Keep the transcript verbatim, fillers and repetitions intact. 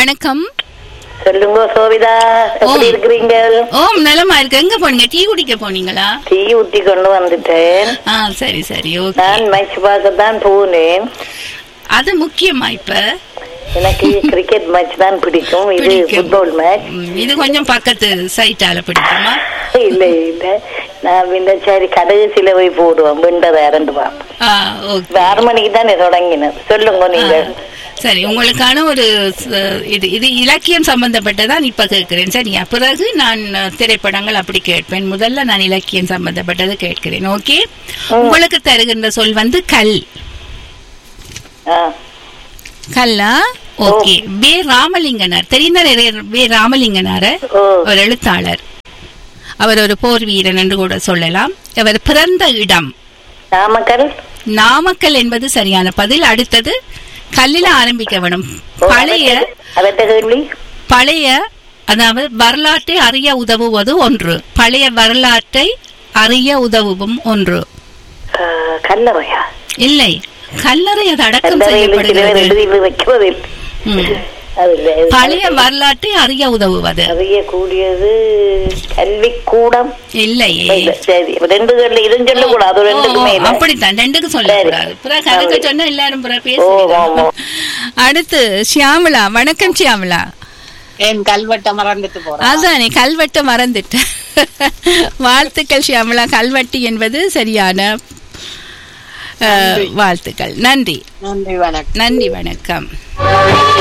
வணக்கம். சொல்லுங்க சோவிதா, எப்படி இருக்கிறீங்க? ஓம் நலமா இருக்கு. எங்க போனீங்க? டீ குடிக்க போனீங்களா? டீ ஊத்தி கொண்டு வந்துட்டேன். ஆ சரி சரி ஓகே. நான் மேட்ச் பார்க்கத்தான் போனேன். அது முக்கியமா இப்ப எனக்கு கிரிக்கெட் மேட்ச் தான் பிடிக்கும். இது ஃபுட்பால் மேட்ச். இது கொஞ்சம் பக்கத்து சைட்டால பிடிக்குமா? இல்ல இல்ல, நான் இந்த சரி கடைசியில போய் போடுவோம். விண்டர் இரண்டு பாப்போம். ஆறு மணிக்கு தானே தொடங்கினது. சொல்லுங்க நீங்க. சரி, உங்களுக்கான ஒரு இது இது இலக்கியம் சம்பந்தப்பட்டதான் இப்ப கேட்கிறேன். சரியா? பிறகு நான் திரைப்படங்கள் அப்படி கேட்பேன். முதல்ல நான் இலக்கியம் சம்பந்தப்பட்டது கேட்கிறேன். ஓகே. உங்களுக்கு தருகின்ற சொல் வந்து கல். கல்லா? ஓகே. வே ராமலிங்கனார் தெரிந்தார். வே ராமலிங்கனார் ஒரு எழுத்தாளர். அவர் ஒரு போர் வீரன் என்று கூட சொல்லலாம். அவர் பிறந்த இடம் நாமக்கல். நாமக்கல் என்பது சரியான பதில். அடுத்தது கல்லில ஆரம்பிக்க வேணும். பழைய பழைய அதாவது வரலாற்றை அறிய உதவுவது ஒன்று. பழைய வரலாற்றை அறிய உதவும் ஒன்று. கல்லறையா? இல்லை, கல்லறை அது அடக்கம் செய்யப்படுகிறது. பழைய வரலாற்றை அறிய உதவுவது. அறியக்கூடியது கல்விக்கூடம். இல்லையே, அப்படித்தான் ரெண்டுக்கு சொல்லக்கூடாது. கணக்கு சொன்னா எல்லாரும் பேசுவாங்க. அடுத்து ஷியாமலா. வணக்கம் ஷியாமலா. என் கல்வெட்ட மறந்துட்டு போறேன். அதானே, கல்வெட்ட மறந்துட்டு. வாழ்த்துக்கள் ஷியாமலா. கல்வெட்டு என்பது சரியான வாழ்த்துக்கள். நன்றி. நன்றி வணக்கம். நன்றி வணக்கம்.